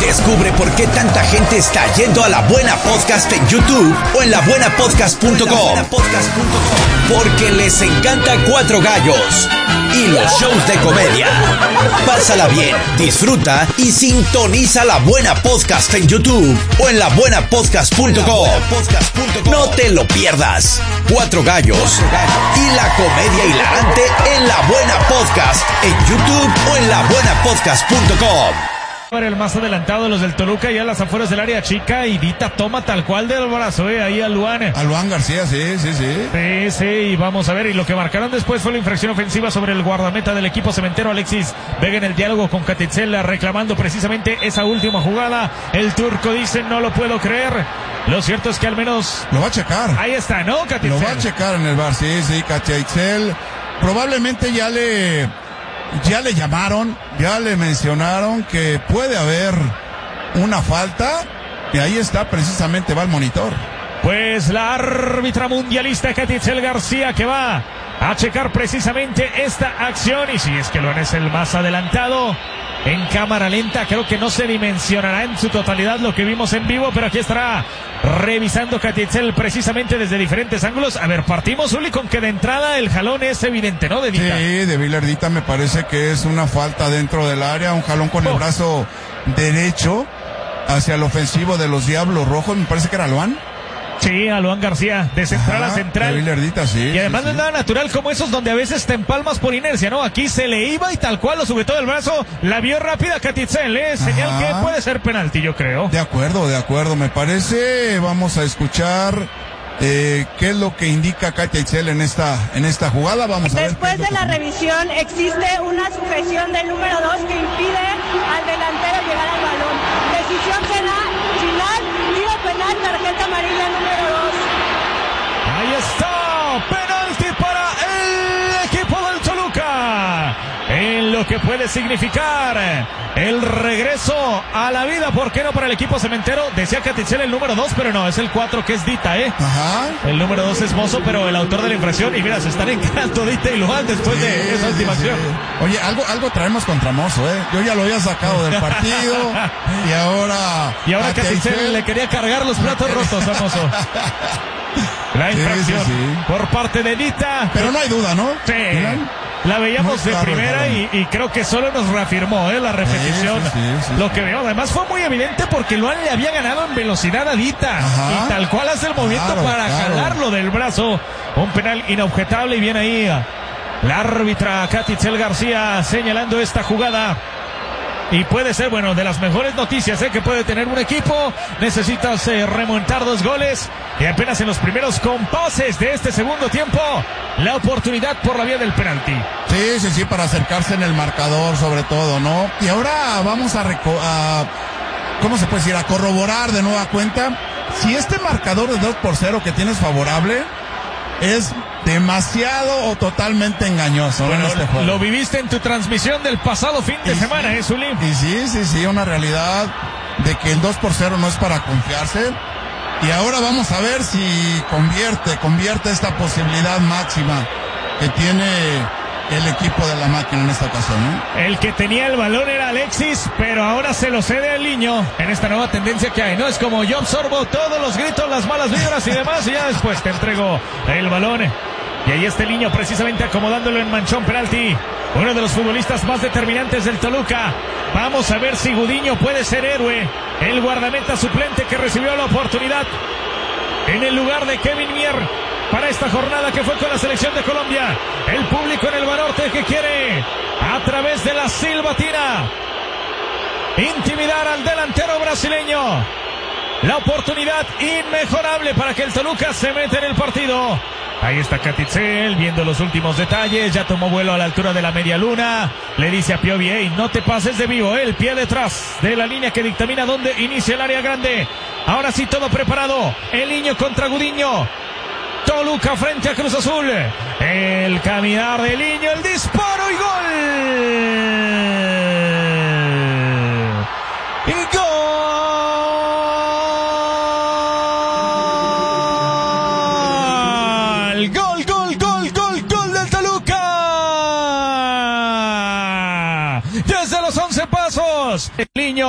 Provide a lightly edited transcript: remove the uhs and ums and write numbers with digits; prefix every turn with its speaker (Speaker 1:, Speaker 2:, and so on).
Speaker 1: Descubre por qué tanta gente está yendo a La Buena Podcast en YouTube o en labuenapodcast.com. Porque les encanta Cuatro Gallos y los shows de comedia. Pásala bien, disfruta y sintoniza La Buena Podcast en YouTube o en labuenapodcast.com. No te lo pierdas. Cuatro Gallos y la comedia hilarante en La Buena Podcast en YouTube o en labuenapodcast.com.
Speaker 2: El más adelantado de los del Toluca, ya a las afueras del área chica, y Dita toma tal cual del brazo, ahí a Luan.
Speaker 3: A Luan García, sí.
Speaker 2: Sí, y vamos a ver, y lo que marcaron después fue la infracción ofensiva sobre el guardameta del equipo cementero, Alexis Vega, en el diálogo con Catitzel, reclamando precisamente esa última jugada. El turco dice, no lo puedo creer. Lo cierto es que al menos...
Speaker 3: Lo va a checar.
Speaker 2: Ahí está, ¿no, Catitzel?
Speaker 3: Lo va a checar en el VAR, sí, Catitzel. Probablemente ya le llamaron, ya le mencionaron que puede haber una falta, y ahí está, precisamente va el monitor.
Speaker 2: Pues la árbitra mundialista Catitzel García, que va a checar precisamente esta acción, y si es que Luan es el más adelantado. En cámara lenta creo que no se dimensionará en su totalidad lo que vimos en vivo, pero aquí estará revisando Catitzel precisamente desde diferentes ángulos. A ver, partimos, Uli, con que de entrada el jalón es evidente, ¿no? De Dita.
Speaker 3: Sí, de Vilardita me parece que es una falta dentro del área, un jalón con el brazo derecho hacia el ofensivo de los Diablos Rojos, me parece que era Luan.
Speaker 2: Sí, a Luan García, de central a central.
Speaker 3: De Vilardita, sí.
Speaker 2: Y además
Speaker 3: sí,
Speaker 2: no es nada natural como esos donde a veces te empalmas por inercia, ¿no? Aquí se le iba y tal cual lo sujetó del brazo, la vio rápida Catitzel, señal que puede ser penalti, yo creo.
Speaker 3: De acuerdo, me parece. Vamos a escuchar qué es lo que indica Catitzel en esta jugada. Vamos a ver.
Speaker 4: Después de la revisión existe una sujeción del número 2 que impide al delantero llegar al balón. Decisión final, tiro penal, tarjeta amarilla número 2.
Speaker 2: Ahí está, penalti para el equipo del Toluca, en lo que puede significar el regreso a la vida, ¿por qué no para el equipo cementero? Decía Catitzel el número 2, pero no, es el 4 que es Dita,
Speaker 3: Ajá.
Speaker 2: El número 2 es Mozo, pero el autor de la infracción, y mira, se están encarando Dita y Luan después de esa última acción.
Speaker 3: Oye, algo traemos contra Mozo, Yo ya lo había sacado del partido, y ahora
Speaker 2: Catitzel le quería cargar los platos rotos a Mozo. La infracción por parte de Dita.
Speaker 3: Pero no hay duda, ¿no?
Speaker 2: Sí. La veíamos de primera y creo que solo nos reafirmó la repetición.
Speaker 3: Sí.
Speaker 2: Lo que veo, además fue muy evidente porque Luan le había ganado en velocidad a Dita.
Speaker 3: Ajá.
Speaker 2: Y tal cual hace el movimiento para jalarlo del brazo. Un penal inobjetable, y bien ahí la árbitra Catitzel García señalando esta jugada. Y puede ser, bueno, de las mejores noticias que puede tener un equipo. Necesitas remontar 2 goles. Y apenas en los primeros compases de este segundo tiempo, la oportunidad por la vía del penalti.
Speaker 3: Sí, para acercarse en el marcador sobre todo, ¿no? Y ahora vamos a ¿cómo se puede decir? A corroborar de nueva cuenta si este marcador de 2-0 que tienes favorable es demasiado o totalmente engañoso.
Speaker 2: Bueno,
Speaker 3: en este juego.
Speaker 2: Lo viviste en tu transmisión del pasado fin de semana, Zuli.
Speaker 3: Y sí, una realidad de que el 2-0 no es para confiarse. Y ahora vamos a ver si convierte esta posibilidad máxima que tiene el equipo de la máquina en esta ocasión, ¿no?
Speaker 2: El que tenía el balón era Alexis, pero ahora se lo cede el niño en esta nueva tendencia que hay, ¿no? Es como yo absorbo todos los gritos, las malas vibras y demás, y ya después te entrego el balón. Y ahí está el niño precisamente acomodándolo en manchón penalti. Uno de los futbolistas más determinantes del Toluca. Vamos a ver si Gudiño puede ser héroe. El guardameta suplente que recibió la oportunidad en el lugar de Kevin Mier para esta jornada que fue con la selección de Colombia. El público en el Banorte que quiere, a través de la silbatina, intimidar al delantero brasileño. La oportunidad inmejorable para que el Toluca se meta en el partido. Ahí está Catitzel viendo los últimos detalles. Ya tomó vuelo a la altura de la media luna. Le dice a Piovi, hey, no te pases de vivo. El pie detrás de la línea que dictamina dónde inicia el área grande. Ahora sí, todo preparado. El niño contra Gudiño. Toluca frente a Cruz Azul. El caminar del niño, el disparo y gol.